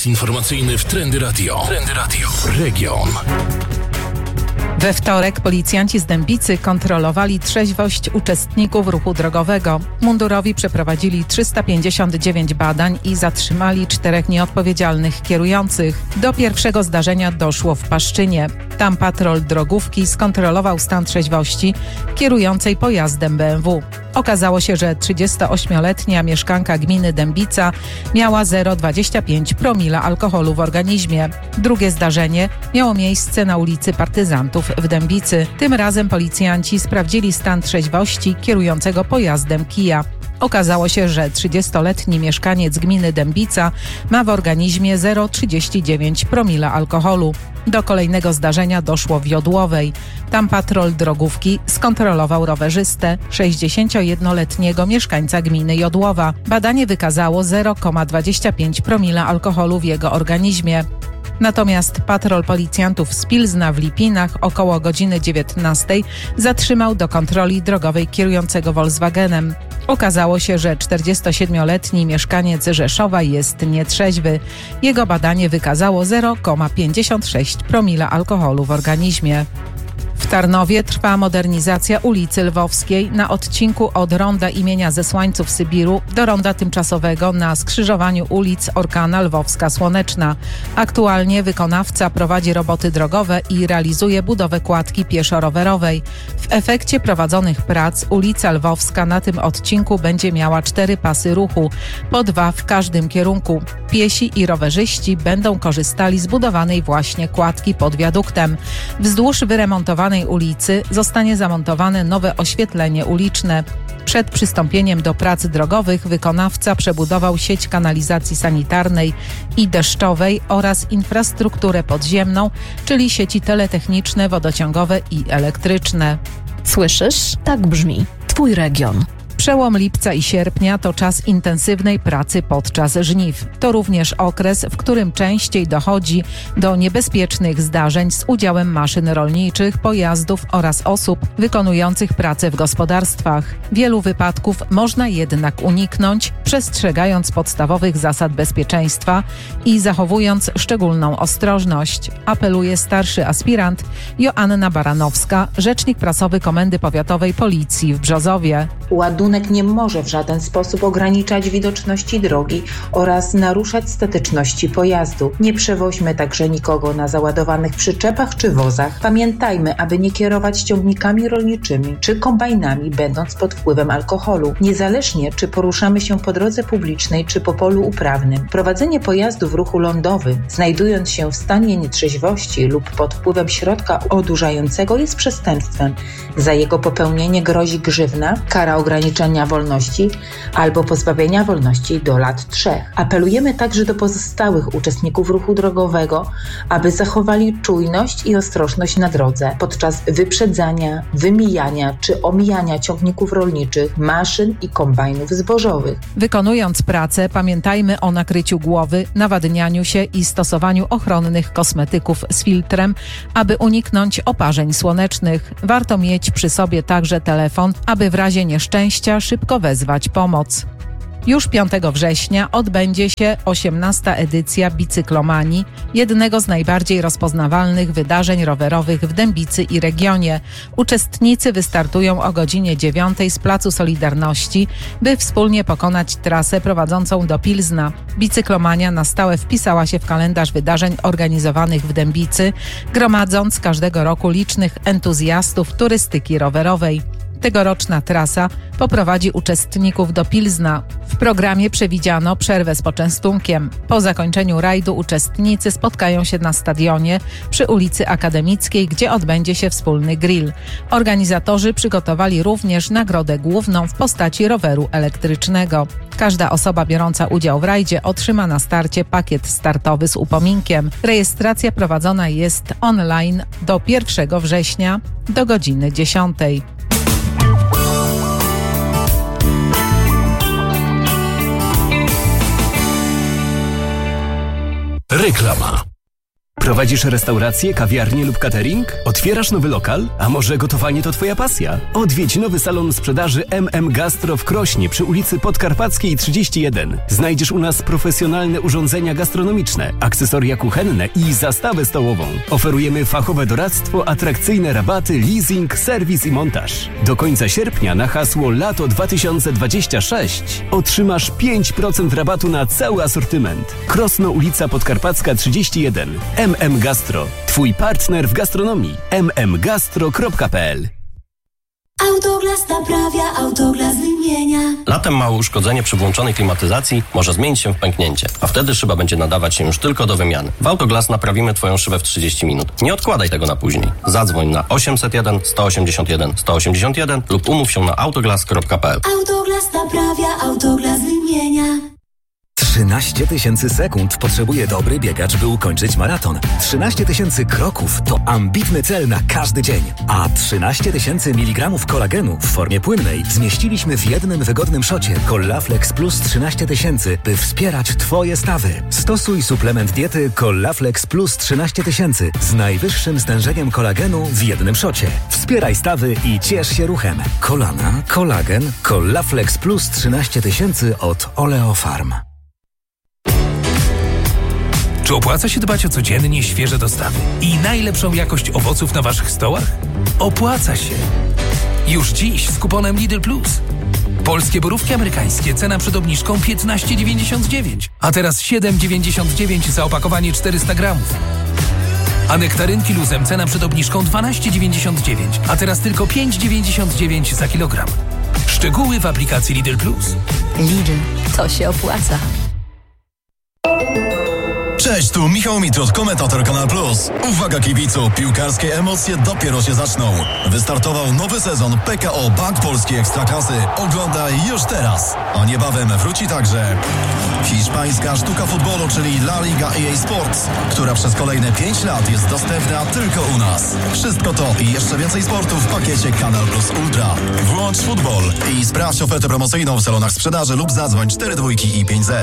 Czas informacyjny w Trendy Radio. Trendy Radio. Region. We wtorek policjanci z Dębicy kontrolowali trzeźwość uczestników ruchu drogowego. Mundurowi przeprowadzili 359 badań i zatrzymali 4 nieodpowiedzialnych kierujących. Do pierwszego zdarzenia doszło w Paszczynie. Tam patrol drogówki skontrolował stan trzeźwości kierującej pojazdem BMW. Okazało się, że 38-letnia mieszkanka gminy Dębica miała 0,25 promila alkoholu w organizmie. Drugie zdarzenie miało miejsce na ulicy Partyzantów w Dębicy. Tym razem policjanci sprawdzili stan trzeźwości kierującego pojazdem Kia. Okazało się, że 30-letni mieszkaniec gminy Dębica ma w organizmie 0,39 promila alkoholu. Do kolejnego zdarzenia doszło w Jodłowej. Tam patrol drogówki skontrolował rowerzystę, 61-letniego mieszkańca gminy Jodłowa. Badanie wykazało 0,25 promila alkoholu w jego organizmie. Natomiast patrol policjantów z Pilzna w Lipinach około godziny 19 zatrzymał do kontroli drogowej kierującego Volkswagenem. Okazało się, że 47-letni mieszkaniec Rzeszowa jest nietrzeźwy. Jego badanie wykazało 0,56 promila alkoholu w organizmie. W Tarnowie trwa modernizacja ulicy Lwowskiej na odcinku od ronda imienia Zesłańców Sybiru do ronda tymczasowego na skrzyżowaniu ulic Orkana Lwowska-Słoneczna. Aktualnie wykonawca prowadzi roboty drogowe i realizuje budowę kładki pieszo-rowerowej. W efekcie prowadzonych prac ulica Lwowska na tym odcinku będzie miała 4 pasy ruchu, po 2 w każdym kierunku. Piesi i rowerzyści będą korzystali z budowanej właśnie kładki pod wiaduktem. Wzdłuż wyremontowanej ulicy zostanie zamontowane nowe oświetlenie uliczne. Przed przystąpieniem do prac drogowych wykonawca przebudował sieć kanalizacji sanitarnej i deszczowej oraz infrastrukturę podziemną, czyli sieci teletechniczne, wodociągowe i elektryczne. Słyszysz? Tak brzmi Twój region. Przełom lipca i sierpnia to czas intensywnej pracy podczas żniw. To również okres, w którym częściej dochodzi do niebezpiecznych zdarzeń z udziałem maszyn rolniczych, pojazdów oraz osób wykonujących pracę w gospodarstwach. Wielu wypadków można jednak uniknąć, przestrzegając podstawowych zasad bezpieczeństwa i zachowując szczególną ostrożność, apeluje starszy aspirant Joanna Baranowska, rzecznik prasowy Komendy Powiatowej Policji w Brzozowie. Ładunek nie może w żaden sposób ograniczać widoczności drogi oraz naruszać statyczności pojazdu. Nie przewoźmy także nikogo na załadowanych przyczepach czy wozach. Pamiętajmy, aby nie kierować ciągnikami rolniczymi czy kombajnami, będąc pod wpływem alkoholu. Niezależnie, czy poruszamy się po drodze publicznej czy po polu uprawnym. Prowadzenie pojazdu w ruchu lądowym, znajdując się w stanie nietrzeźwości lub pod wpływem środka odurzającego, jest przestępstwem. Za jego popełnienie grozi grzywna, kara ograniczenia wolności albo pozbawienia wolności do lat 3. Apelujemy także do pozostałych uczestników ruchu drogowego, aby zachowali czujność i ostrożność na drodze podczas wyprzedzania, wymijania czy omijania ciągników rolniczych, maszyn i kombajnów zbożowych. Wykonując pracę, pamiętajmy o nakryciu głowy, nawadnianiu się i stosowaniu ochronnych kosmetyków z filtrem, aby uniknąć oparzeń słonecznych. Warto mieć przy sobie także telefon, aby w razie nieszczęścia szybko wezwać pomoc. Już 5 września odbędzie się 18. edycja Bicyklomanii, jednego z najbardziej rozpoznawalnych wydarzeń rowerowych w Dębicy i regionie. Uczestnicy wystartują o godzinie 9 z Placu Solidarności, by wspólnie pokonać trasę prowadzącą do Pilzna. Bicyklomania na stałe wpisała się w kalendarz wydarzeń organizowanych w Dębicy, gromadząc każdego roku licznych entuzjastów turystyki rowerowej. Tegoroczna trasa poprowadzi uczestników do Pilzna. W programie przewidziano przerwę z poczęstunkiem. Po zakończeniu rajdu uczestnicy spotkają się na stadionie przy ulicy Akademickiej, gdzie odbędzie się wspólny grill. Organizatorzy przygotowali również nagrodę główną w postaci roweru elektrycznego. Każda osoba biorąca udział w rajdzie otrzyma na starcie pakiet startowy z upominkiem. Rejestracja prowadzona jest online do 1 września do godziny 10. Reklama. Prowadzisz restaurację, kawiarnię lub catering? Otwierasz nowy lokal? A może gotowanie to Twoja pasja? Odwiedź nowy salon sprzedaży MM Gastro w Krośnie przy ulicy Podkarpackiej 31. Znajdziesz u nas profesjonalne urządzenia gastronomiczne, akcesoria kuchenne i zastawę stołową. Oferujemy fachowe doradztwo, atrakcyjne rabaty, leasing, serwis i montaż. Do końca sierpnia na hasło Lato 2026 otrzymasz 5% rabatu na cały asortyment. Krosno, ulica Podkarpacka 31. MM Gastro. Twój partner w gastronomii. mmgastro.pl. Autoglas naprawia, Autoglas wymienia. Latem małe uszkodzenie przy włączonej klimatyzacji może zmienić się w pęknięcie, a wtedy szyba będzie nadawać się już tylko do wymiany. W Autoglas naprawimy Twoją szybę w 30 minut. Nie odkładaj tego na później. Zadzwoń na 801 181 181 lub umów się na autoglas.pl. Autoglas naprawia, Autoglas wymienia. 13 000 sekund potrzebuje dobry biegacz, by ukończyć maraton. 13 000 kroków to ambitny cel na każdy dzień. A 13 000 mg kolagenu w formie płynnej zmieściliśmy w jednym wygodnym szocie Collaflex Plus 13 000, by wspierać Twoje stawy. Stosuj suplement diety Collaflex Plus 13 000 z najwyższym stężeniem kolagenu w jednym szocie. Wspieraj stawy i ciesz się ruchem. Kolana, kolagen, Collaflex Plus 13 000 od Oleofarm. Czy opłaca się dbać o codziennie świeże dostawy i najlepszą jakość owoców na Waszych stołach? Opłaca się! Już dziś z kuponem Lidl Plus. Polskie borówki amerykańskie, cena przed obniżką 15,99, a teraz 7,99 za opakowanie 400 gramów. A nektarynki luzem, cena przed obniżką 12,99, a teraz tylko 5,99 za kilogram. Szczegóły w aplikacji Lidl Plus. Lidl, to się opłaca. Cześć, tu Michał Mitrud, komentator Kanal Plus. Uwaga kibicu, piłkarskie emocje dopiero się zaczną. Wystartował nowy sezon PKO Bank Polski Ekstraklasy. Oglądaj już teraz. A niebawem wróci także hiszpańska sztuka futbolu, czyli La Liga EA Sports, która przez kolejne 5 lat jest dostępna tylko u nas. Wszystko to i jeszcze więcej sportu w pakiecie Kanal Plus Ultra. Włącz futbol i sprawdź ofertę promocyjną w salonach sprzedaży lub zadzwoń 42 i 50.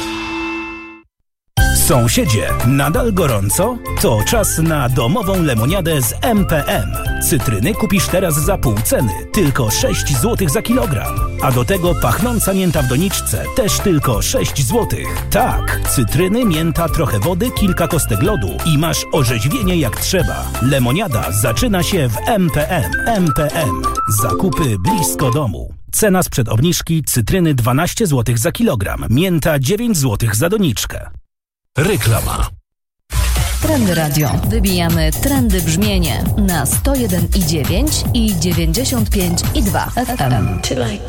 Sąsiedzie, nadal gorąco? To czas na domową lemoniadę z MPM. Cytryny kupisz teraz za pół ceny, tylko 6 zł za kilogram. A do tego pachnąca mięta w doniczce, też tylko 6 zł. Tak, cytryny, mięta, trochę wody, kilka kostek lodu i masz orzeźwienie jak trzeba. Lemoniada zaczyna się w MPM. MPM. Zakupy blisko domu. Cena sprzed obniżki: cytryny 12 zł za kilogram, mięta 9 zł za doniczkę. Reklama. Trendy Radio. Wybijamy trendy brzmienie na 101,9 i 95,2 FM.